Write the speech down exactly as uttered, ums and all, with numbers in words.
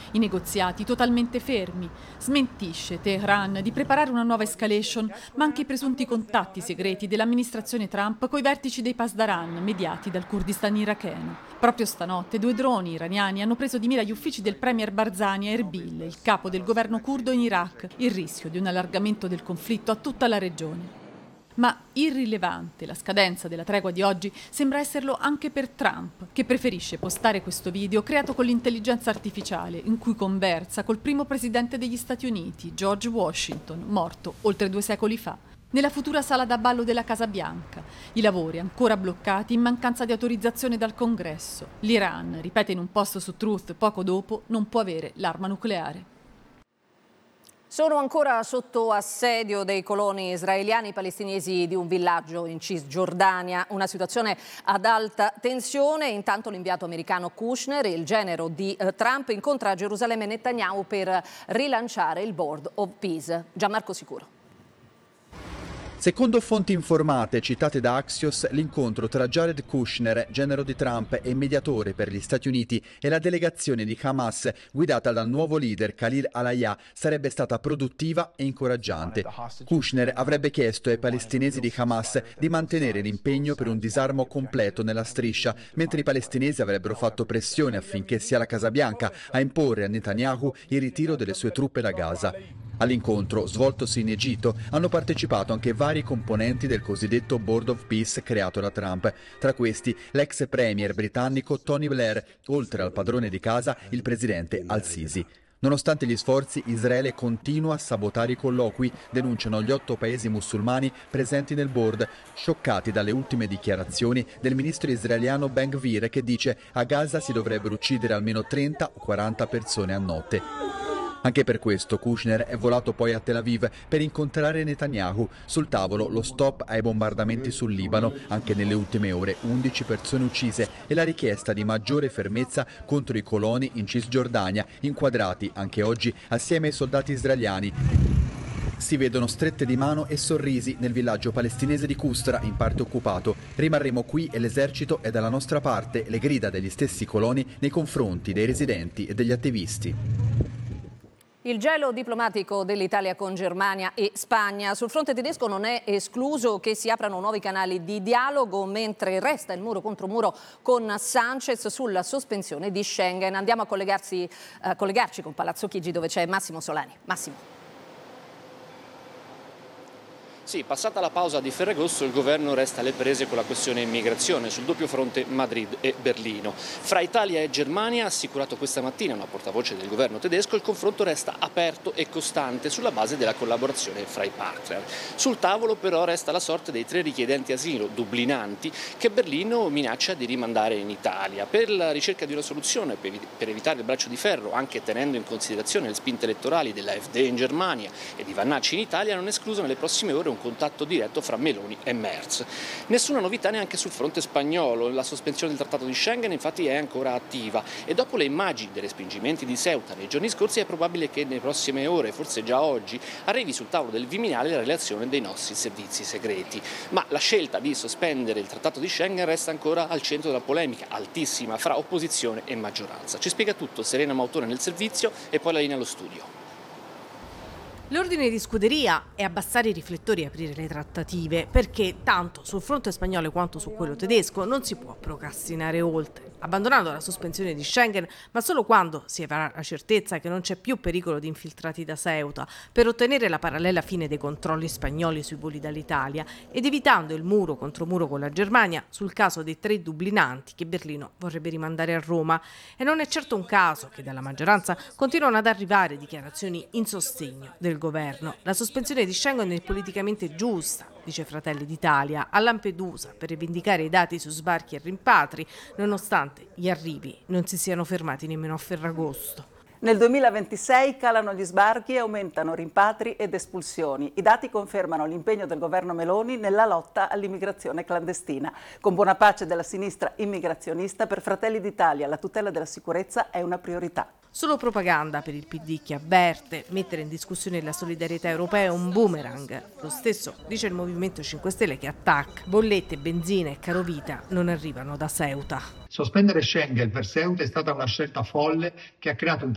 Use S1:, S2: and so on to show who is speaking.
S1: I negoziati totalmente fermi. Smentisce Teheran di preparare una nuova escalation, ma anche i presunti contatti segreti dell'amministrazione Trump coi vertici dei Pasdaran, mediati dal Kurdistan iracheno. Proprio stanotte due droni iraniani hanno preso di mira gli uffici del premier Barzani a Erbil, il capo del governo curdo in Iraq, il rischio di un allargamento del conflitto a tutta la regione. Ma irrilevante la scadenza della tregua di oggi sembra esserlo anche per Trump, che preferisce postare questo video creato con l'intelligenza artificiale in cui conversa col primo presidente degli Stati Uniti, George Washington, morto oltre due secoli fa, nella futura sala da ballo della Casa Bianca. I lavori ancora bloccati in mancanza di autorizzazione dal Congresso. L'Iran, ripete in un post su Truth poco dopo, non può avere l'arma nucleare.
S2: Sono ancora sotto assedio dei coloni israeliani palestinesi di un villaggio in Cisgiordania, una situazione ad alta tensione. Intanto l'inviato americano Kushner, il genero di eh, Trump, incontra a Gerusalemme Netanyahu per rilanciare il Board of Peace. Gianmarco Sicuro.
S3: Secondo fonti informate citate da Axios, l'incontro tra Jared Kushner, genero di Trump e mediatore per gli Stati Uniti, e la delegazione di Hamas, guidata dal nuovo leader Khalil al-Hayya, sarebbe stata produttiva e incoraggiante. Kushner avrebbe chiesto ai palestinesi di Hamas di mantenere l'impegno per un disarmo completo nella striscia, mentre i palestinesi avrebbero fatto pressione affinché sia la Casa Bianca a imporre a Netanyahu il ritiro delle sue truppe da Gaza. All'incontro, svoltosi in Egitto, hanno partecipato anche vari componenti del cosiddetto Board of Peace creato da Trump. Tra questi, l'ex premier britannico Tony Blair, oltre al padrone di casa, il presidente al-Sisi. Nonostante gli sforzi, Israele continua a sabotare i colloqui, denunciano gli otto paesi musulmani presenti nel board, scioccati dalle ultime dichiarazioni del ministro israeliano Ben Gvir, che dice a Gaza si dovrebbero uccidere almeno trenta o quaranta persone a notte. Anche per questo Kushner è volato poi a Tel Aviv per incontrare Netanyahu. Sul tavolo lo stop ai bombardamenti sul Libano, anche nelle ultime ore undici persone uccise, e la richiesta di maggiore fermezza contro i coloni in Cisgiordania, inquadrati anche oggi assieme ai soldati israeliani. Si vedono strette di mano e sorrisi nel villaggio palestinese di Kustra, in parte occupato. Rimarremo qui e l'esercito è dalla nostra parte, le grida degli stessi coloni nei confronti dei residenti e degli attivisti.
S2: Il gelo diplomatico dell'Italia con Germania e Spagna. Sul fronte tedesco non è escluso che si aprano nuovi canali di dialogo, mentre resta il muro contro muro con Sanchez sulla sospensione di Schengen. Andiamo a collegarsi, a collegarci con Palazzo Chigi, dove c'è Massimo Solani. Massimo.
S4: Sì, passata la pausa di Ferragosto, il governo resta alle prese con la questione immigrazione sul doppio fronte Madrid e Berlino. Fra Italia e Germania, ha assicurato questa mattina una portavoce del governo tedesco, il confronto resta aperto e costante sulla base della collaborazione fra i partner. Sul tavolo però resta la sorte dei tre richiedenti asilo dublinanti che Berlino minaccia di rimandare in Italia. Per la ricerca di una soluzione, per evitare il braccio di ferro, anche tenendo in considerazione le spinte elettorali dell'A F D in Germania e di Vannacci in Italia, non è escluso nelle prossime ore un contatto diretto fra Meloni e Merz. Nessuna novità neanche sul fronte spagnolo, la sospensione del trattato di Schengen infatti è ancora attiva e dopo le immagini dei respingimenti di Ceuta nei giorni scorsi è probabile che nelle prossime ore, forse già oggi, arrivi sul tavolo del Viminale la relazione dei nostri servizi segreti. Ma la scelta di sospendere il trattato di Schengen resta ancora al centro della polemica, altissima, fra opposizione e maggioranza. Ci spiega tutto Serena Mautone nel servizio e poi la linea allo studio.
S5: L'ordine di scuderia è abbassare i riflettori e aprire le trattative, perché tanto sul fronte spagnolo quanto su quello tedesco non si può procrastinare oltre, abbandonando la sospensione di Schengen, ma solo quando si avrà la certezza che non c'è più pericolo di infiltrati da Ceuta, per ottenere la parallela fine dei controlli spagnoli sui voli dall'Italia ed evitando il muro contro muro con la Germania sul caso dei tre dublinanti che Berlino vorrebbe rimandare a Roma. E non è certo un caso che dalla maggioranza continuano ad arrivare dichiarazioni in sostegno del governo. La sospensione di Schengen è politicamente giusta, dice Fratelli d'Italia, a Lampedusa per rivendicare i dati su sbarchi e rimpatri, nonostante gli arrivi non si siano fermati nemmeno a Ferragosto.
S6: Nel duemilaventisei calano gli sbarchi e aumentano rimpatri ed espulsioni. I dati confermano l'impegno del governo Meloni nella lotta all'immigrazione clandestina. Con buona pace della sinistra immigrazionista, per Fratelli d'Italia la tutela della sicurezza è una priorità.
S5: Solo propaganda per il P D che avverte: mettere in discussione la solidarietà europea è un boomerang. Lo stesso dice il Movimento cinque Stelle che attacca. Bollette, benzina e carovita non arrivano da Ceuta.
S7: Sospendere Schengen per Ceuta è stata una scelta folle che ha creato un